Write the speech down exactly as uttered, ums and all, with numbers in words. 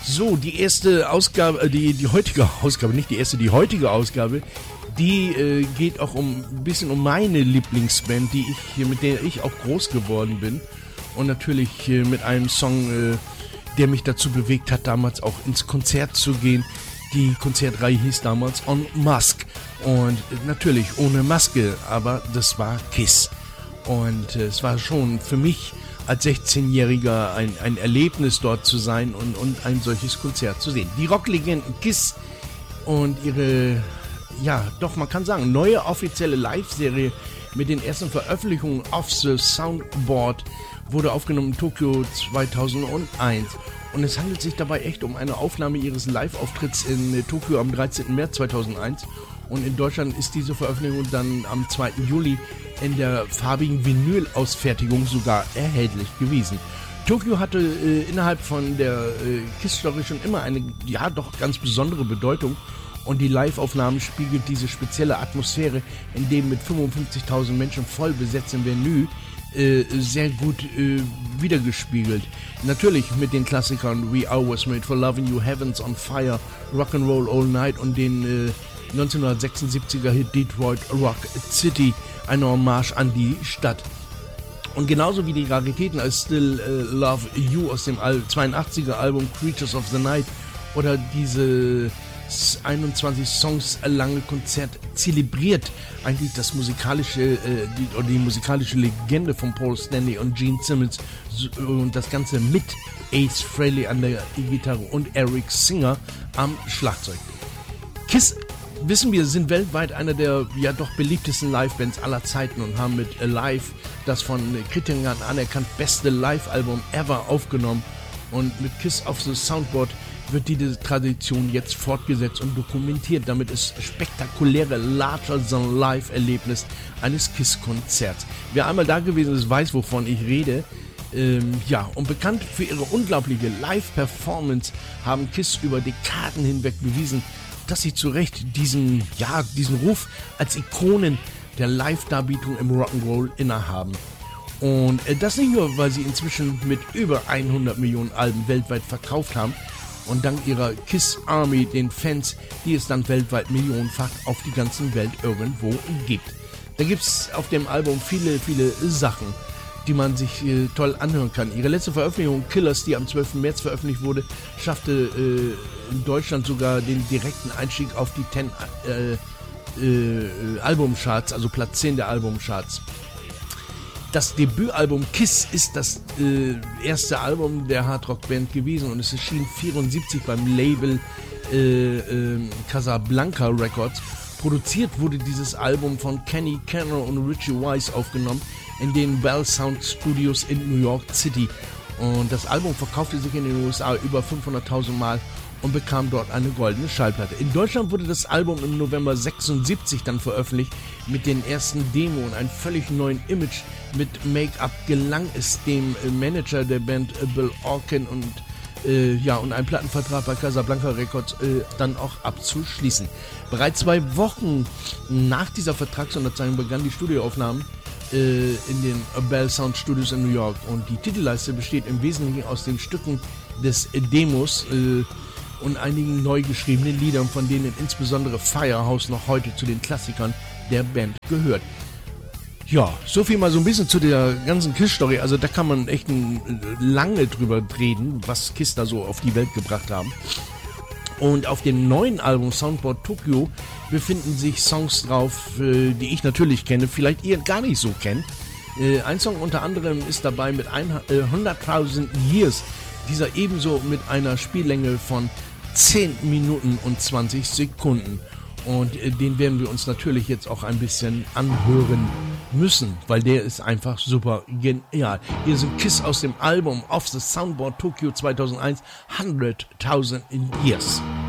So, die erste Ausgabe, die, die heutige Ausgabe, nicht die erste, die heutige Ausgabe, die äh, geht auch um ein bisschen um meine Lieblingsband, die ich, mit der ich auch groß geworden bin. Und natürlich äh, mit einem Song, äh, der mich dazu bewegt hat, damals auch ins Konzert zu gehen. Die Konzertreihe hieß damals On Mask. Und äh, natürlich ohne Maske, aber das war Kiss. Und äh, es war schon für mich als sechzehnjähriger ein, ein Erlebnis, dort zu sein und, und ein solches Konzert zu sehen. Die Rocklegenden Kiss und ihre, ja, doch, man kann sagen, neue offizielle Live-Serie mit den ersten Veröffentlichungen Off the Soundboard wurde aufgenommen in Tokio zweitausendeins. Und es handelt sich dabei echt um eine Aufnahme ihres Live-Auftritts in Tokio am dreizehnten März zweitausendeins. Und in Deutschland ist diese Veröffentlichung dann am zweiten Juli in der farbigen Vinyl-Ausfertigung sogar erhältlich gewesen. Tokio hatte äh, innerhalb von der äh, Kiss-Story schon immer eine, ja, doch ganz besondere Bedeutung. Und die Live-Aufnahme spiegelt diese spezielle Atmosphäre, in dem mit fünfundfünfzigtausend Menschen voll besetzten Venue äh, sehr gut äh, wiedergespiegelt. Natürlich mit den Klassikern We Are Was Made for Loving You, Heaven's on Fire, Rock'n'Roll All Night und den äh, neunzehnhundertsechsundsiebziger Hit Detroit Rock City, eine Hommage an die Stadt. Und genauso wie die Raritäten als Still uh, Love You aus dem zweiundachtziger Album Creatures of the Night oder diese einundzwanzig Songs lange Konzert zelebriert eigentlich das musikalische äh, die, oder die musikalische Legende von Paul Stanley und Gene Simmons und das Ganze mit Ace Frehley an der E-Gitarre und Eric Singer am Schlagzeug. Kiss, wissen wir, sind weltweit einer der ja doch beliebtesten Live-Bands aller Zeiten und haben mit Alive das von Kritikern anerkannt beste Live-Album ever aufgenommen. Und mit Kiss Off the Soundboard wird diese Tradition jetzt fortgesetzt und dokumentiert, damit es spektakuläre Larger-than-Life-Erlebnis eines Kiss-Konzerts. Wer einmal da gewesen ist, weiß, wovon ich rede. Ähm, ja, und bekannt für ihre unglaubliche Live-Performance haben Kiss über Dekaden hinweg bewiesen, dass sie zu Recht diesen, ja, diesen Ruf als Ikonen der Live-Darbietung im Rock'n'Roll innehaben. Und äh, das nicht nur, weil sie inzwischen mit über hundert Millionen Alben weltweit verkauft haben und dank ihrer Kiss Army, den Fans, die es dann weltweit millionenfach auf die ganze Welt irgendwo gibt. Da gibt es auf dem Album viele, viele Sachen, die man sich äh, toll anhören kann. Ihre letzte Veröffentlichung, Killers, die am zwölften März veröffentlicht wurde, schaffte äh, in Deutschland sogar den direkten Einstieg auf die zehn äh, äh, Albumcharts, also Platz zehn der Albumcharts. Das Debütalbum Kiss ist das äh, erste Album der Hardrock-Band gewesen und es erschien vierundsiebzig beim Label äh, äh, Casablanca Records. Produziert wurde dieses Album von Kenny Cannon und Richie Wise aufgenommen in den Bell Sound Studios in New York City. Und das Album verkaufte sich in den U S A über fünfhunderttausend Mal und bekam dort eine goldene Schallplatte. In Deutschland wurde das Album im November sechsundsiebzig dann veröffentlicht mit den ersten Demo und einem völlig neuen Image. Mit Make-up gelang es dem Manager der Band Bill Orkin und äh, ja und einen Plattenvertrag bei Casablanca Records äh, dann auch abzuschließen. Bereits zwei Wochen nach dieser Vertragsunterzeichnung begannen die Studioaufnahmen äh, in den Bell Sound Studios in New York und die Titelleiste besteht im Wesentlichen aus den Stücken des Demos äh, und einigen neu geschriebenen Liedern, von denen insbesondere Firehouse noch heute zu den Klassikern der Band gehört. Ja, so viel mal so ein bisschen zu der ganzen Kiss-Story. Also da kann man echt ein, lange drüber reden, was Kiss da so auf die Welt gebracht haben. Und auf dem neuen Album Soundboard Tokyo befinden sich Songs drauf, äh, die ich natürlich kenne, vielleicht ihr gar nicht so kennt. Äh, ein Song unter anderem ist dabei mit hunderttausend Years, dieser ebenso mit einer Spiellänge von zehn Minuten und zwanzig Sekunden. Und äh, den werden wir uns natürlich jetzt auch ein bisschen anhören müssen, weil der ist einfach super genial. Hier sind Kiss aus dem Album Off the Soundboard Tokyo zweitausendeins, hunderttausend Years.